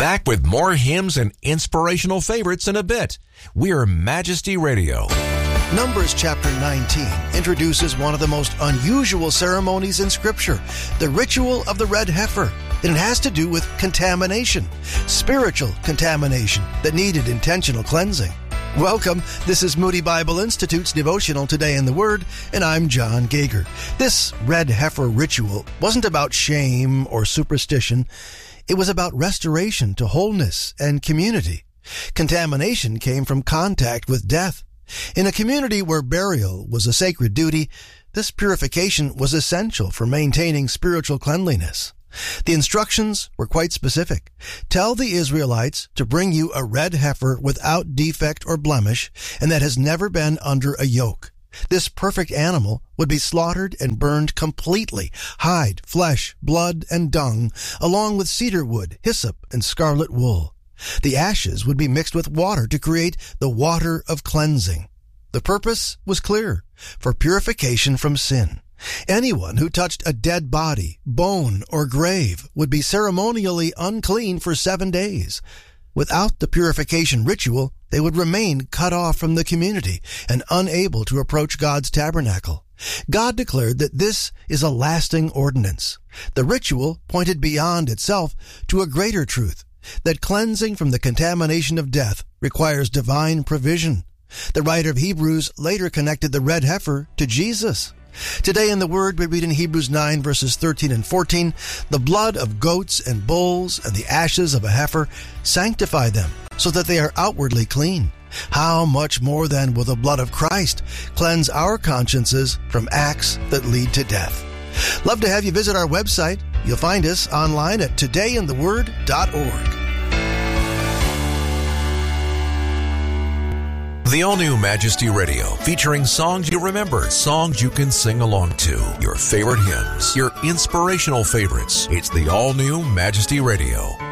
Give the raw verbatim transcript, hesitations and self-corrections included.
Back with more hymns and inspirational favorites in a bit. We're Majesty Radio. Numbers chapter nineteen introduces one of the most unusual ceremonies in Scripture, the ritual of the red heifer. And it has to do with contamination, spiritual contamination that needed intentional cleansing. Welcome. This is Moody Bible Institute's devotional Today in the Word, and I'm John Gager. This red heifer ritual wasn't about shame or superstition. It was about restoration to wholeness and community. Contamination came from contact with death. In a community where burial was a sacred duty, this purification was essential for maintaining spiritual cleanliness. The instructions were quite specific. Tell the Israelites to bring you a red heifer without defect or blemish, and that has never been under a yoke. This perfect animal would be slaughtered and burned completely, hide, flesh, blood, and dung, along with cedar wood, hyssop, and scarlet wool. The ashes would be mixed with water to create the water of cleansing. The purpose was clear, for purification from sin. Anyone who touched a dead body, bone, or grave would be ceremonially unclean for seven days. Without the purification ritual, they would remain cut off from the community and unable to approach God's tabernacle. God declared that this is a lasting ordinance. The ritual pointed beyond itself to a greater truth, that cleansing from the contamination of death requires divine provision. The writer of Hebrews later connected the red heifer to Jesus. Today in the Word, we read in Hebrews nine, verses thirteen and fourteen, the blood of goats and bulls and the ashes of a heifer sanctify them, so that they are outwardly clean. How much more then will the blood of Christ cleanse our consciences from acts that lead to death? Love to have you visit our website. You'll find us online at today in the word dot org. The all-new Majesty Radio, featuring songs you remember, songs you can sing along to, your favorite hymns, your inspirational favorites. It's the all-new Majesty Radio.